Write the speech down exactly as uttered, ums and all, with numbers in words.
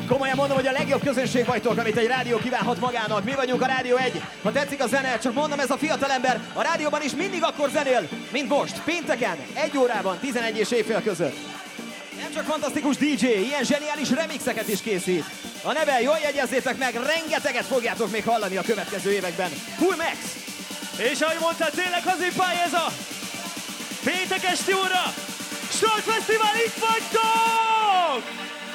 Komolyan mondom, hogy a legjobb közönség vagytok, amit egy rádió kívánhat magának. Mi vagyunk a Rádió egy. Ha tetszik a zene, csak mondom, ez a fiatalember a rádióban is mindig akkor zenél, mint most, pénteken, egy órában, tizenegy és éjfél között. Nem csak fantasztikus dé dzsé, ilyen zseniális remixeket is készít. A neve, jól jegyezzétek meg, rengeteget fogjátok még hallani a következő években. Full Max! És ahogy mondtad, tényleg hazipálya ez a péntek esti óra! Strand Fesztivál, itt vagytok!